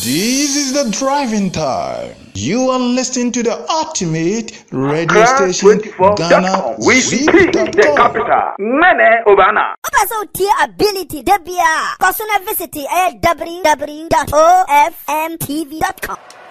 This is the driving time. You are listening to the ultimate radio station, Ghana we see the capital. Nene Obana. Also, tier ability, Debia. Personal visit www.ofmtv.com.